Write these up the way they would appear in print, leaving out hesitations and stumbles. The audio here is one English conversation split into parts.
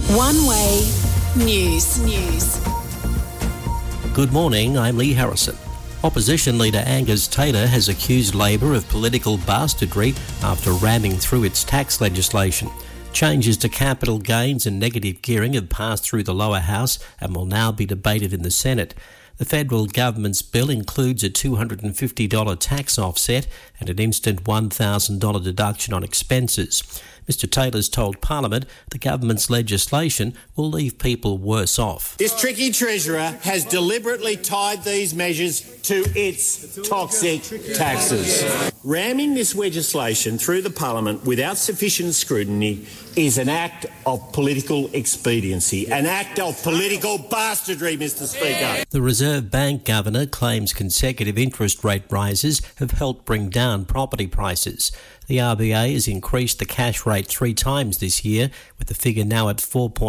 One Way News. Good morning, I'm Lee Harrison. Opposition leader Angus Taylor has accused Labor of political bastardry after ramming through its tax legislation. Changes to capital gains and negative gearing have passed through the lower house and will now be debated in the Senate. The federal government's bill includes a $250 tax offset and an instant $1,000 deduction on expenses. Mr Taylor's told Parliament the government's legislation will leave people worse off. This tricky Treasurer has deliberately tied these measures to its toxic taxes. Ramming this legislation through the Parliament without sufficient scrutiny is an act of political expediency, an act of political bastardry, Mr Speaker. The Reserve Bank Governor claims consecutive interest rate rises have helped bring down property prices. The RBA has increased the cash rate 3 times this year, with the figure now at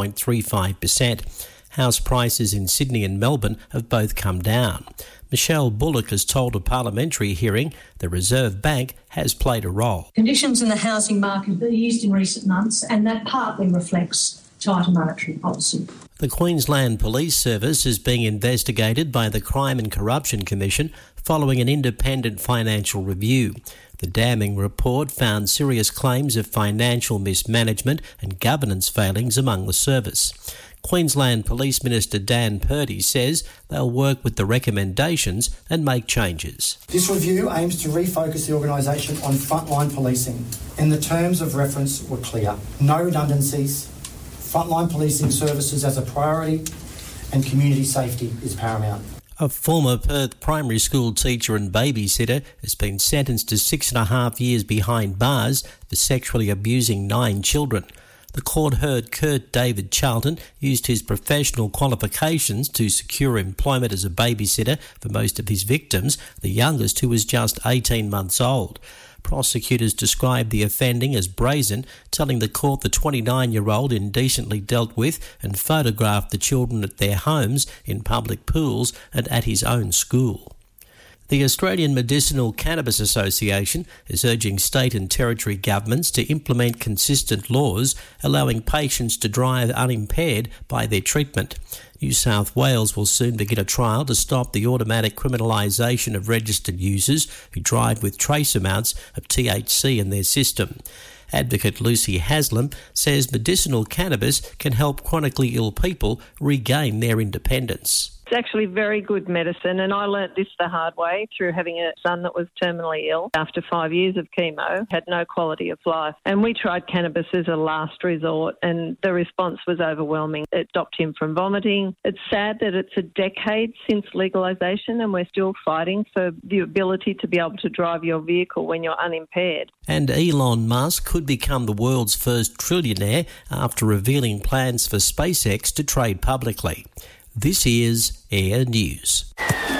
4.35%. House prices in Sydney and Melbourne have both come down. Michelle Bullock has told a parliamentary hearing the Reserve Bank has played a role. Conditions in the housing market have eased in recent months, and that partly reflects tighter monetary policy. The Queensland Police Service is being investigated by the Crime and Corruption Commission following an independent financial review. The damning report found serious claims of financial mismanagement and governance failings among the service. Queensland Police Minister Dan Purdy says they'll work with the recommendations and make changes. This review aims to refocus the organisation on frontline policing, and the terms of reference were clear. No redundancies, frontline policing services as a priority, and community safety is paramount. A former Perth primary school teacher and babysitter has been sentenced to 6.5 years behind bars for sexually abusing 9 children. The court heard Kurt David Charlton used his professional qualifications to secure employment as a babysitter for most of his victims, the youngest, who was just 18 months old. Prosecutors described the offending as brazen, telling the court the 29-year-old indecently dealt with and photographed the children at their homes, in public pools and at his own school. The Australian Medicinal Cannabis Association is urging state and territory governments to implement consistent laws allowing patients to drive unimpaired by their treatment. New South Wales will soon begin a trial to stop the automatic criminalisation of registered users who drive with trace amounts of THC in their system. Advocate Lucy Haslam says medicinal cannabis can help chronically ill people regain their independence. It's actually very good medicine, and I learnt this the hard way through having a son that was terminally ill. After 5 years of chemo, had no quality of life. And we tried cannabis as a last resort, and the response was overwhelming. It stopped him from vomiting. It's sad that it's a decade since legalisation, and we're still fighting for the ability to be able to drive your vehicle when you're unimpaired. And Elon Musk could become the world's first trillionaire after revealing plans for SpaceX to trade publicly. This is Air News.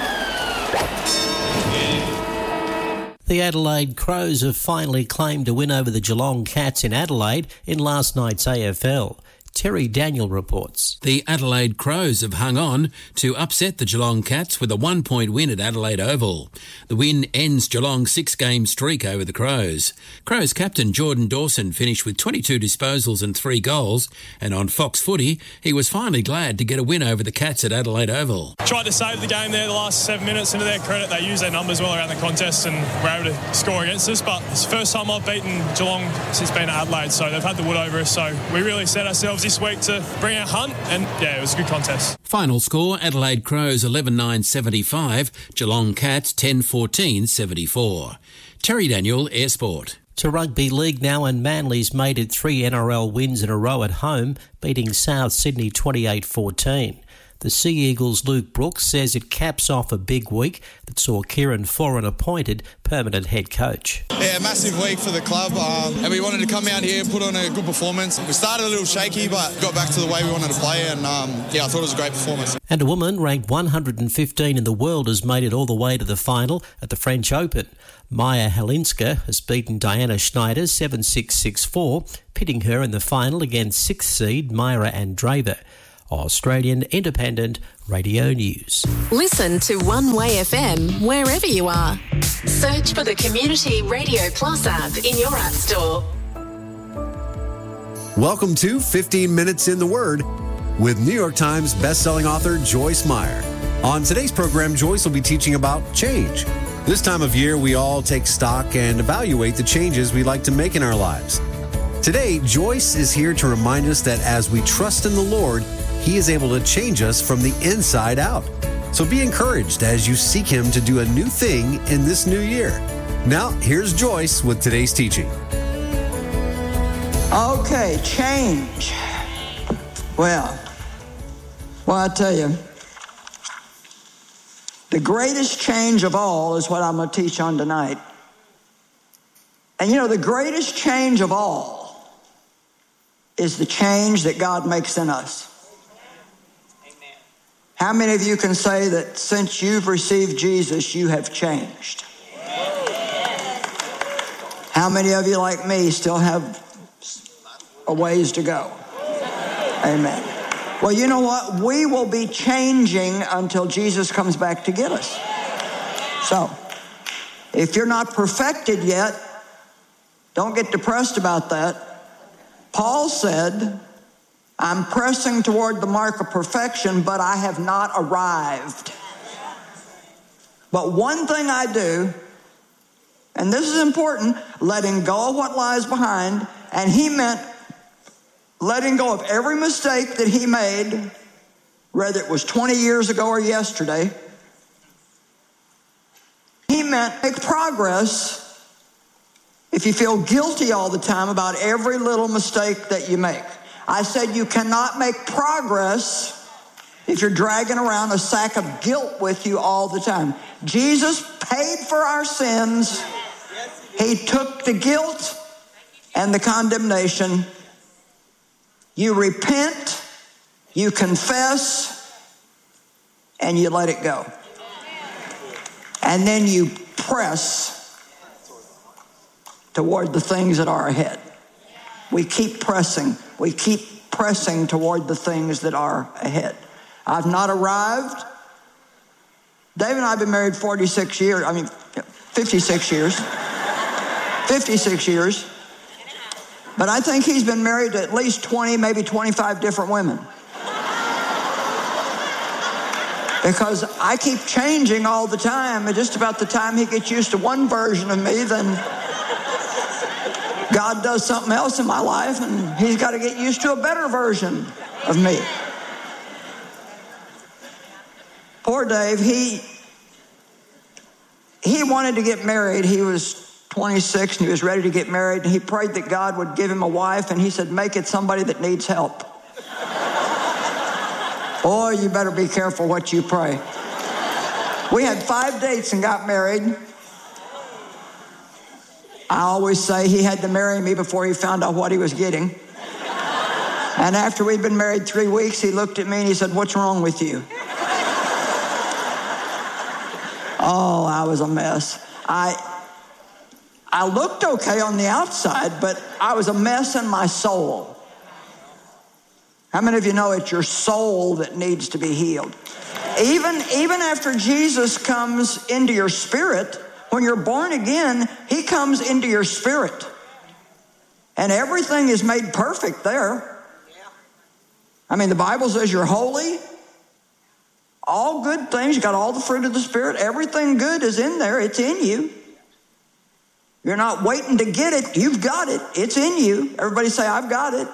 The Adelaide Crows have finally claimed a win over the Geelong Cats in Adelaide in last night's AFL. Terry Daniel reports. The Adelaide Crows have hung on to upset the Geelong Cats with a 1-point win at Adelaide Oval. The win ends Geelong's 6-game streak over the Crows. Crows captain Jordan Dawson finished with 22 disposals and 3 goals, and on Fox Footy, he was finally glad to get a win over the Cats at Adelaide Oval. Tried to save the game there the last 7 minutes, and to their credit, they used their numbers well around the contest and were able to score against us. But it's the first time I've beaten Geelong since being at Adelaide, so they've had the wood over us. So we really set ourselves this week to bring our hunt, and yeah, it was a good contest. Final score, Adelaide Crows 11-9-75, Geelong Cats 10-14-74. Terry Daniel, Air Sport. To rugby league now, and Manly's made it 3 NRL wins in a row at home, beating South Sydney 28-14. The Sea Eagles' Luke Brooks says it caps off a big week that saw Kieran Foran appointed permanent head coach. Yeah, massive week for the club, and we wanted to come out here and put on a good performance. We started a little shaky, but got back to the way we wanted to play, and I thought it was a great performance. And a woman ranked 115 in the world has made it all the way to the final at the French Open. Maya Helinska has beaten Diana Schneider 7-6-6-4, pitting her in the final against 6th seed Myra Andreeva. Australian Independent Radio News. Listen to One Way FM wherever you are. Search for the Community Radio Plus app in your app store. Welcome to 15 Minutes in the Word with New York Times bestselling author Joyce Meyer. On today's program, Joyce will be teaching about change. This time of year, we all take stock and evaluate the changes we'd like to make in our lives. Today, Joyce is here to remind us that as we trust in the Lord, He is able to change us from the inside out. So be encouraged as you seek Him to do a new thing in this new year. Now, here's Joyce with today's teaching. Okay, change. Well, I tell you, the greatest change of all is what I'm going to teach on tonight. And you know, the greatest change of all is the change that God makes in us. Amen. How many of you can say that since you've received Jesus, you have changed? Amen. How many of you, like me, still have a ways to go? Amen. Well, you know what? We will be changing until Jesus comes back to get us. So, if you're not perfected yet, don't get depressed about that. Paul said, I'm pressing toward the mark of perfection, but I have not arrived. But one thing I do, and this is important, letting go of what lies behind, and he meant letting go of every mistake that he made, whether it was 20 years ago or yesterday. He meant make progress if you feel guilty all the time about every little mistake that you make. I said you cannot make progress if you're dragging around a sack of guilt with you all the time. Jesus paid for our sins. He took the guilt and the condemnation. You repent, you confess, and you let it go. And then you press toward the things that are ahead. We keep pressing. We keep pressing toward the things that are ahead. I've not arrived. Dave and I have been married 56 years. 56 years. 56 years. But I think he's been married to at least 20, maybe 25 different women. Because I keep changing all the time. And just about the time he gets used to one version of me, then God does something else in my life, and he's got to get used to a better version of me. Poor Dave, he wanted to get married. He was 26 and he was ready to get married, and he prayed that God would give him a wife, and he said, make it somebody that needs help. Boy, you better be careful what you pray. We had 5 dates and got married. I always say he had to marry me before he found out what he was getting. And after we'd been married 3 weeks, he looked at me and he said, what's wrong with you? Oh, I was a mess. I looked okay on the outside, but I was a mess in my soul. How many of you know it's your soul that needs to be healed? Even after Jesus comes into your spirit, when you're born again, he comes into your spirit. And everything is made perfect there. The Bible says you're holy. All good things, you got all the fruit of the Spirit. Everything good is in there. It's in you. You're not waiting to get it. You've got it. It's in you. Everybody say, I've got it.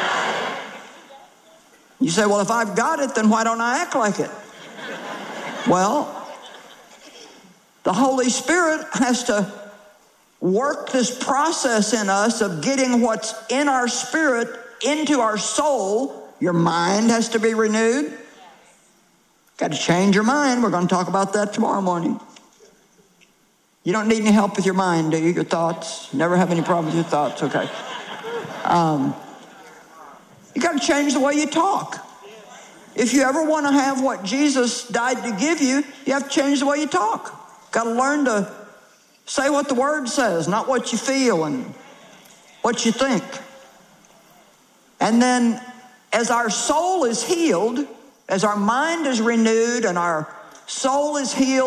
You say, well, if I've got it, then why don't I act like it? Well, the Holy Spirit has to work this process in us of getting what's in our spirit into our soul. Your mind has to be renewed. Got to change your mind. We're going to talk about that tomorrow morning. You don't need any help with your mind, do you? Your thoughts? Never have any problem with your thoughts? Okay. You got to change the way you talk. If you ever want to have what Jesus died to give you, you have to change the way you talk. Got to learn to say what the Word says, not what you feel and what you think. And then as our soul is healed, as our mind is renewed and our soul is healed,